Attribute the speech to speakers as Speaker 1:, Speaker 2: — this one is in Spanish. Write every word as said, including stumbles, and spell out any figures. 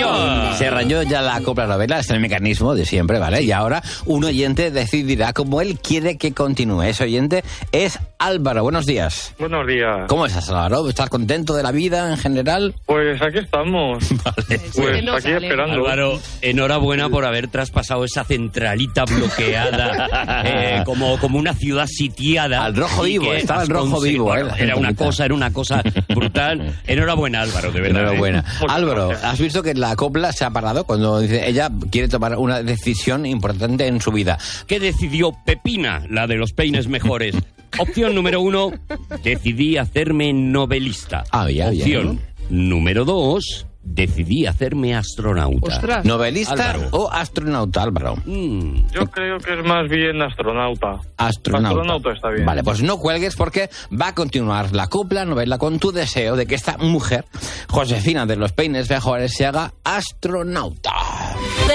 Speaker 1: señor.
Speaker 2: Se rayó ya la copla novela, es el mecanismo de siempre, ¿vale? Y ahora un oyente decidirá cómo él quiere que continúe. Ese oyente es Álvaro. Buenos días.
Speaker 3: Buenos días.
Speaker 2: ¿Cómo estás, Álvaro? ¿Estás contento de la vida en general?
Speaker 3: Pues aquí estamos.
Speaker 2: Vale.
Speaker 3: Pues aquí esperando.
Speaker 1: Álvaro, enhorabuena por haber traspasado esa centralita bloqueada eh, como, como una ciudad sitiada.
Speaker 2: Al rojo
Speaker 1: y
Speaker 2: vivo,
Speaker 1: que
Speaker 2: estaba
Speaker 1: has
Speaker 2: el rojo
Speaker 1: conseguido-
Speaker 2: vivo.
Speaker 1: bueno,
Speaker 2: eh,
Speaker 1: era una
Speaker 2: centralita.
Speaker 1: cosa, era una cosa brutal. Enhorabuena, Álvaro, de verdad.
Speaker 2: Enhorabuena.
Speaker 1: ¿eh?
Speaker 3: Muchas
Speaker 2: Álvaro,
Speaker 3: gracias.
Speaker 2: ¿has visto que la copla se ha parado cuando dice ella quiere tomar una decisión importante en su vida?
Speaker 1: ¿Qué decidió Pepina, la de los peines mejores? Opción número uno, decidí hacerme novelista.
Speaker 2: Ah, ya, ya,
Speaker 1: Opción número dos, decidí hacerme astronauta.
Speaker 4: Ostras.
Speaker 2: ¿Novelista
Speaker 1: Álvaro.
Speaker 2: o astronauta, Álvaro?
Speaker 1: Mm,
Speaker 3: Yo creo que es más bien astronauta.
Speaker 2: Astronauta.
Speaker 3: Astronauta está bien.
Speaker 2: Vale, pues no cuelgues porque va a continuar la copla novela con tu deseo de que esta mujer, Josefina de los peines mejores, se haga astronauta.